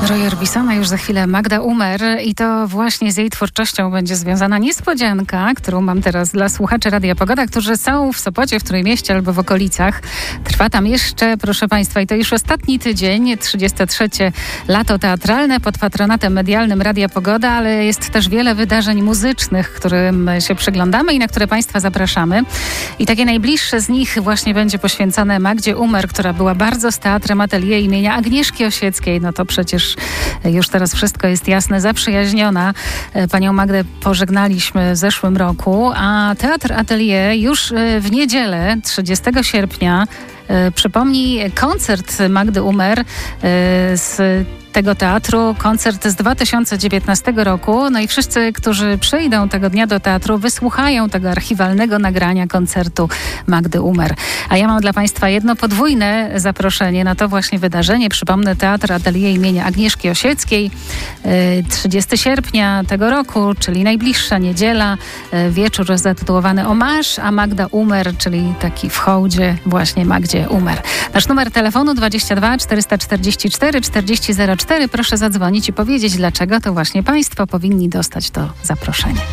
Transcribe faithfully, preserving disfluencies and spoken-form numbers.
Roy Orbisona, już za chwilę Magda Umer i to właśnie z jej twórczością będzie związana niespodzianka, którą mam teraz dla słuchaczy Radia Pogoda, którzy są w Sopocie, w Trójmieście albo w okolicach. Trwa tam jeszcze, proszę Państwa, i to już ostatni tydzień, trzydzieste trzecie lato teatralne pod patronatem medialnym Radia Pogoda, ale jest też wiele wydarzeń muzycznych, którym się przyglądamy i na które Państwa zapraszamy. I takie najbliższe z nich właśnie będzie poświęcone Magdzie Umer, która była bardzo z Teatrem Atelier imienia Agnieszki Osieckiej. No to przecież już teraz wszystko jest jasne, zaprzyjaźniona. Panią Magdę pożegnaliśmy w zeszłym roku, a Teatr Atelier już w niedzielę, trzydziestego sierpnia, przypomni koncert Magdy Umer z tego teatru, koncert z dwa tysiące dziewiętnastego roku. No i wszyscy, którzy przyjdą tego dnia do teatru, wysłuchają tego archiwalnego nagrania koncertu Magdy Umer. A ja mam dla Państwa jedno podwójne zaproszenie na to właśnie wydarzenie. Przypomnę, Teatr Atelier imienia Agnieszki Osieckiej, trzydziestego sierpnia tego roku, czyli najbliższa niedziela, wieczór zatytułowany Omarz, a Magda Umer, czyli taki w hołdzie właśnie Magdzie Umer. Nasz numer telefonu dwadzieścia dwa czterysta czterdzieści cztery czterdzieści zero cztery. Proszę zadzwonić i powiedzieć, dlaczego to właśnie Państwo powinni dostać to zaproszenie.